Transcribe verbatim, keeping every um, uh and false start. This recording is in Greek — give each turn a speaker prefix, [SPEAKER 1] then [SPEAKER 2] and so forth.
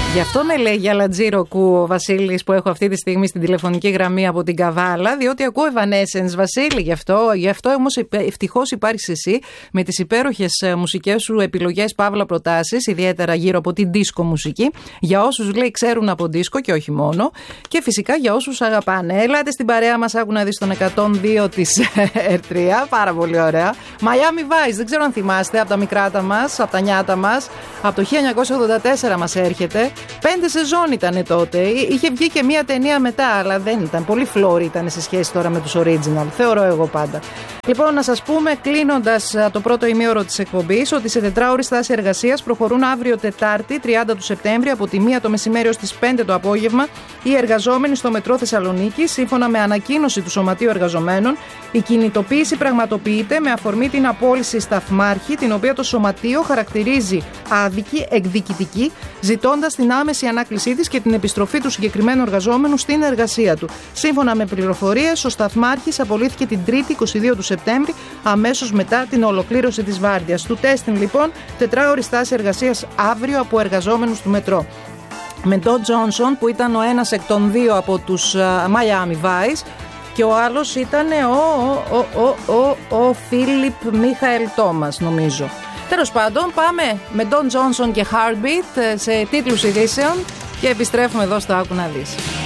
[SPEAKER 1] Γι' αυτό με λέει για Λατζίροκου ο Βασίλης που έχω αυτή τη στιγμή στην τηλεφωνική γραμμή από την Καβάλα, διότι ακούω Evanescence, Βασίλη, γι' αυτό. Γι' αυτό όμως ευτυχώς υπάρχεις εσύ με τις υπέροχες μουσικές σου επιλογές, παύλα προτάσεις, ιδιαίτερα γύρω από την δίσκο μουσική. Για όσους λέει ξέρουν από δίσκο και όχι μόνο. Και φυσικά για όσους αγαπάνε. Έλατε στην παρέα μας, άκου να δεις τον εκατόν δύο της ερ τρία. Πάρα πολύ ωραία. Miami Vice, δεν ξέρω αν θυμάστε, από τα μικράτα μας, από τα νιάτα μας. Από το χίλια εννιακόσια ογδόντα τέσσερα μας έρχεται. Πέντε σεζόν ήταν τότε. Είχε βγει και μία ταινία μετά, αλλά δεν ήταν. Πολύ φλόρη ήταν σε σχέση τώρα με τους original. Θεωρώ εγώ πάντα. Λοιπόν, να σας πούμε, κλείνοντας το πρώτο ημίωρο της εκπομπής, ότι σε τετράωρη στάση εργασίας προχωρούν αύριο Τετάρτη, τριάντα του Σεπτέμβρη, από τη μία το μεσημέρι ως τις πέντε το απόγευμα, οι εργαζόμενοι στο μετρό Θεσσαλονίκη, σύμφωνα με ανακοίνωση του Σωματείου Εργαζομένων. Η κινητοποίηση πραγματοποιείται με αφορμή την απόλυση σταθμάρχη, την οποία το Σωματείο χαρακτηρίζει άδικη, εκδικητική, ζητώντας την άμεση ανάκλησή της και την επιστροφή του συγκεκριμένου εργαζόμενου στην εργασία του. Σύμφωνα με πληροφορίες, ο σταθμάρχης απολύθηκε την Τρίτη, είκοσι δύο του Σεπτέμβρη, αμέσως μετά την ολοκλήρωση της βάρδιας του. Τέστην λοιπόν, τετράωρη στάση εργασίας αύριο από εργαζόμενους του μετρό. Με τον Τζόνσον, που ήταν ο ένας εκ των δύο από τους uh, Miami Vice, και ο άλλος ήταν ο, ο, ο, ο, ο Φίλιπ Μίχαελ Τόμας, νομίζω. Τέλος πάντων, πάμε με Don Johnson και Heartbeat σε τίτλους ειδήσεων και επιστρέφουμε εδώ στο Άκου να δεις.